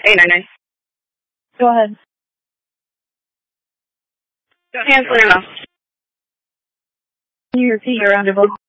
899. Go ahead. Cancel your mouth. Can you repeat your round of